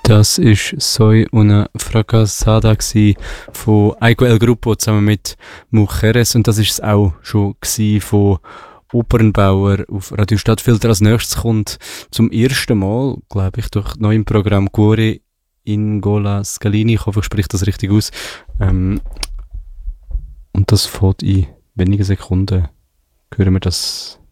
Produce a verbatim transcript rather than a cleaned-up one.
Das war «Soy una fracasada» gsi von Aiko El Grupo zusammen mit Mujeres, und das war es auch schon gsi von Opernbauer auf Radio Stadtfilter. Als nächstes kommt zum ersten Mal, glaube ich, durch neu im Programm Cuore Ingola Scalini. Ich hoffe, ich spreche das richtig aus. Ähm, und das fährt in wenigen Sekunden. Hören wir das